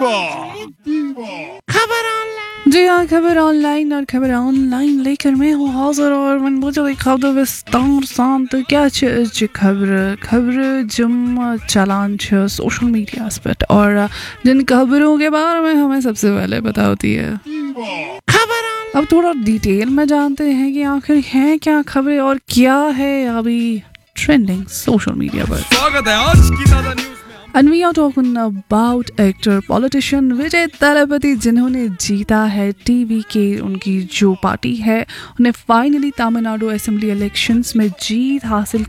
खबर ऑनलाइन। जी हाँ, खबर ऑनलाइन और खबर ऑनलाइन लेकर मैं हूँ हाजिर और मन मुझे खबर विस्तार सान तो क्या खबर जम चलान सोशल मीडिया पर और जिन खबरों के बारे में हमें सबसे पहले पता होती है खबर। अब थोड़ा डिटेल में जानते हैं कि आखिर है क्या खबरें और क्या है अभी ट्रेंडिंग सोशल मीडिया पर। स्वागत है आज की ताजा न्यूज में। And we are talking about actor politician विजय तलपति, जिन्होंने जीता है टीवी के उनकी जो पार्टी है उन्हें फाइनली तमिलनाडु असेंबली इलेक्शंस में जीत हासिल